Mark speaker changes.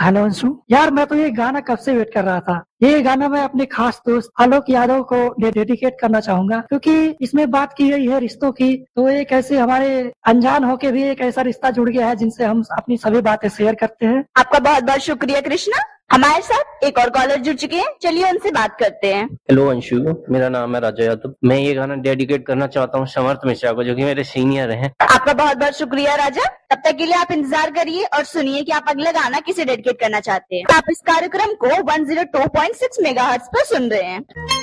Speaker 1: Hello Anshu, यार मैं तो ये गाना कब से वेट कर रहा था। ये गाना मैं अपने खास दोस्त आलोक यादव को डेडिकेट करना चाहूंगा, क्योंकि इसमें बात की गई है रिश्तों की। तो एक ऐसे हमारे अनजान होके भी एक ऐसा रिश्ता जुड़ गया है जिनसे हम अपनी सभी बातें शेयर करते हैं।
Speaker 2: आपका बहुत बहुत शुक्रिया कृष्णा। हमारे साथ एक और कॉलर जुड़ चुके हैं, चलिए उनसे बात करते हैं।
Speaker 3: हेलो अंशु, मेरा नाम है राजा यादव। मैं ये गाना डेडिकेट करना चाहता हूँ समर्थ मिश्रा को, जो कि मेरे सीनियर हैं।
Speaker 2: आपका बहुत बहुत शुक्रिया राजा। तब तक के लिए आप इंतजार करिए और सुनिए कि आप अगला गाना किसे डेडिकेट करना चाहते हैं। आप इस कार्यक्रम को 102.6 मेगाहर्ट्ज पर सुन रहे हैं।